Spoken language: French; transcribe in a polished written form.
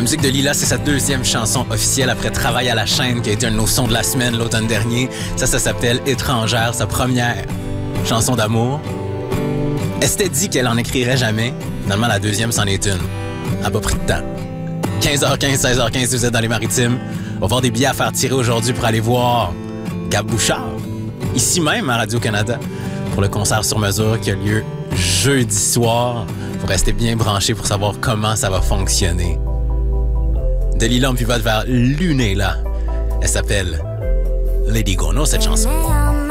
La musique de Lila, c'est sa deuxième chanson officielle après Travail à la chaîne, qui a été un de nos sons de la semaine l'automne dernier. Ça s'appelle Étrangère, sa première chanson d'amour. Elle s'était dit qu'elle en écrirait jamais. Finalement, la deuxième, c'en est une. Elle n'a pas pris de temps. 15h15, 16h15, si vous êtes dans les Maritimes. On va avoir des billets à faire tirer aujourd'hui pour aller voir Gab Bouchard, ici même à Radio-Canada, pour le concert sur mesure qui a lieu jeudi soir. Faut rester bien branché pour savoir comment ça va fonctionner. De Lila, on pivote vers Lunella. Elle s'appelle Lady Gono, cette chanson.